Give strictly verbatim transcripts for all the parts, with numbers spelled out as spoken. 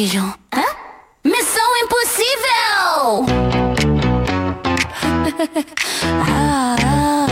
beijam. Hã? Missão Impossível! ah, ah.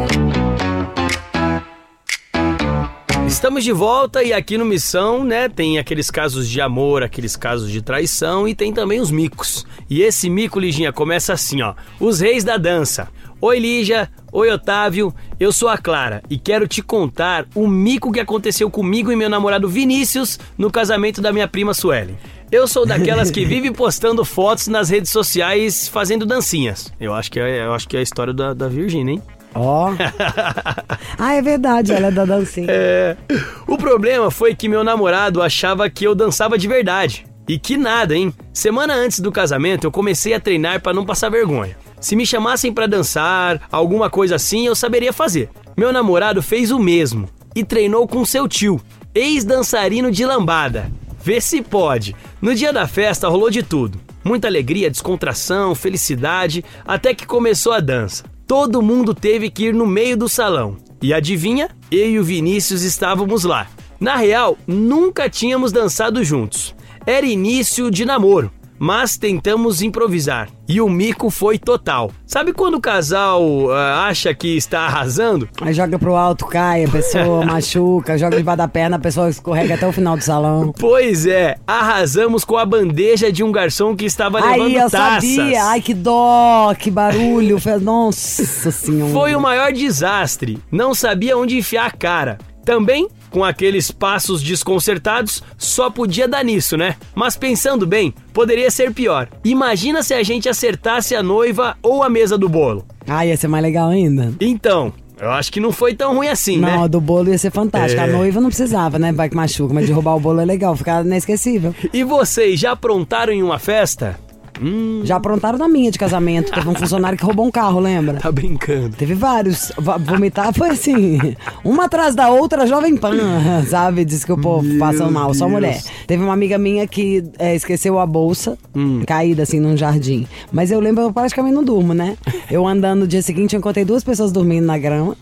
Estamos de volta e aqui no Missão, né, tem aqueles casos de amor, aqueles casos de traição e tem também os micos. E esse mico, Liginha, começa assim, ó. Os reis da dança. Oi, Lígia. Oi, Otávio. Eu sou a Clara e quero te contar o mico que aconteceu comigo e meu namorado Vinícius no casamento da minha prima Suelen. Eu sou daquelas que vive postando fotos nas redes sociais fazendo dancinhas. Eu acho que é, eu acho que é a história da, da Virgínia, hein? Ó. Oh. Ah, é verdade, ela é da dancinha. É. O problema foi que meu namorado achava que eu dançava de verdade. E que nada, hein? Semana antes do casamento eu comecei a treinar pra não passar vergonha. Se me chamassem pra dançar, alguma coisa assim, eu saberia fazer. Meu namorado fez o mesmo e treinou com seu tio, ex-dançarino de lambada. Vê se pode. No dia da festa rolou de tudo. Muita alegria, descontração, felicidade, até que começou a dança. Todo mundo teve que ir no meio do salão. E adivinha? Eu e o Vinícius estávamos lá. Na real, nunca tínhamos dançado juntos. Era início de namoro, mas tentamos improvisar. E o mico foi total. Sabe quando o casal uh, acha que está arrasando? Aí joga pro alto, cai, a pessoa machuca, joga debaixo da perna, a pessoa escorrega até o final do salão. Pois é, arrasamos com a bandeja de um garçom que estava levando Aí, eu taças. sabia. Ai, que dó, que barulho. Nossa senhora. Foi o maior desastre. Não sabia onde enfiar a cara. Também, com aqueles passos desconcertados, só podia dar nisso, né? Mas pensando bem, poderia ser pior. Imagina se a gente acertasse a noiva ou a mesa do bolo. Ah, ia ser mais legal ainda. Então, eu acho que não foi tão ruim assim, não, né? Não, do bolo ia ser fantástico. É. A noiva não precisava, né? Vai que machuca, mas de roubar o bolo é legal, ficar inesquecível. E vocês já aprontaram em uma festa? Hum. Já aprontaram na minha de casamento. Teve um funcionário que roubou um carro, lembra? Tá brincando. Teve vários. Vomitar foi assim, uma atrás da outra, Jovem Pan, sabe? Diz que o povo Meu passando mal, Deus. Só mulher. Teve uma amiga minha que é, esqueceu a bolsa, hum. caída assim num jardim. Mas eu lembro, eu praticamente não durmo, né? Eu andando no dia seguinte, eu encontrei duas pessoas dormindo na grama.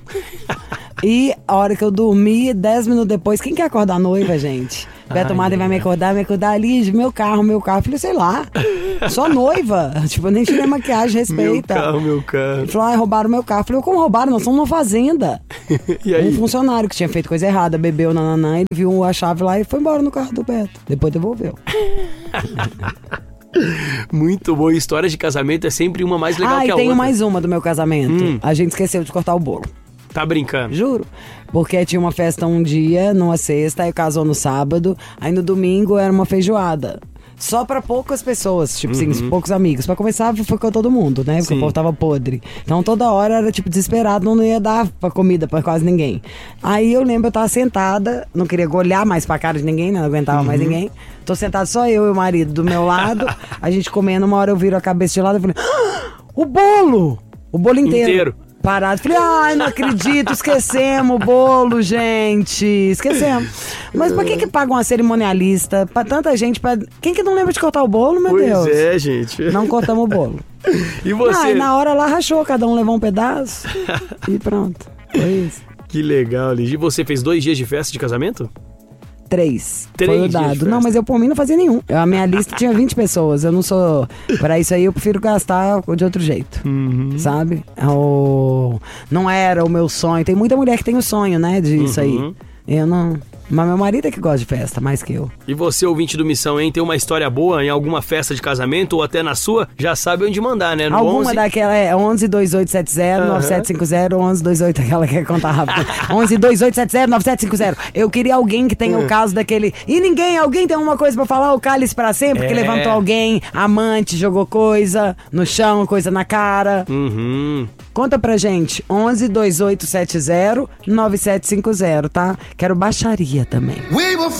E a hora que eu dormi, dez minutos depois, quem quer acordar a noiva, gente? Beto Madre vai me acordar, me acordar ali, meu carro, meu carro. Eu falei, sei lá, só noiva. Tipo, eu nem tirei maquiagem, respeita. Meu carro, meu carro. Ele falou, ah, roubaram meu carro. Eu falei, como roubaram? Nós somos numa fazenda. E aí? Um funcionário que tinha feito coisa errada, bebeu nananã, ele viu a chave lá e foi embora no carro do Beto. Depois devolveu. Muito boa. História de casamento é sempre uma mais legal ah, que a outra. Ah, e tenho mais uma do meu casamento. Hum. A gente esqueceu de cortar o bolo. Tá brincando? Juro. Porque tinha uma festa um dia, numa sexta, aí casou no sábado. Aí no domingo era uma feijoada. Só pra poucas pessoas, tipo uhum. assim, poucos amigos. Pra começar, foi com todo mundo, né? Porque Sim. o povo tava podre. Então toda hora era tipo desesperado, não ia dar pra comida pra quase ninguém. Aí eu lembro, eu tava sentada, não queria olhar mais pra cara de ninguém, né? Não aguentava uhum. mais ninguém. Tô sentada só eu e o marido do meu lado, a gente comendo, uma hora eu viro a cabeça de lado e falei, ah, o bolo! O bolo inteiro. Inteiro. Parado, falei, ai, não acredito, esquecemos o bolo, gente, esquecemos. Mas pra que que paga uma cerimonialista, pra tanta gente, pra... quem que não lembra de cortar o bolo, meu pois Deus? Pois é, gente. Não cortamos o bolo. E você? Ah, e na hora lá rachou, cada um levou um pedaço e pronto, foi isso. Que legal, Ligia. E você fez dois dias de festa de casamento? Três. Três foi o dado. Não, mas eu por mim não fazia nenhum. A minha lista tinha vinte pessoas. Eu não sou... Pra isso aí eu prefiro gastar de outro jeito. Uhum. Sabe? O... Não era o meu sonho. Tem muita mulher que tem o sonho, né? Disso uhum. aí. Eu não... Mas meu marido é que gosta de festa, mais que eu. E você, ouvinte do Missão, hein? Tem uma história boa em alguma festa de casamento ou até na sua? Já sabe onde mandar, né? No alguma onze... daquela é onze, dois oito sete zero, nove sete cinco zero, onze, dois oito, aquela que quer contar rápido. onze, dois oito sete zero, nove sete cinco zero. Eu queria alguém que tenha o caso daquele... E ninguém, alguém tem alguma coisa pra falar? O cálice pra sempre, é. que levantou alguém, amante, jogou coisa no chão, coisa na cara. Uhum. Conta pra gente, onze, dois oito sete zero, nove sete cinco zero, tá? Quero baixaria também. We will